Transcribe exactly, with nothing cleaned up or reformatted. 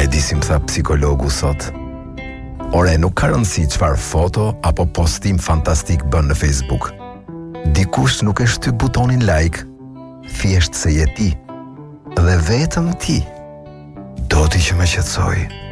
E di si më tha psikologu sot. Ore, nuk ka rëndësi çfarë foto apo postim fantastik bën në Facebook. Dikush nuk e shtyp butonin like, thjesht se je ti. Dhe vetëm ti do t'i që më qetësoj.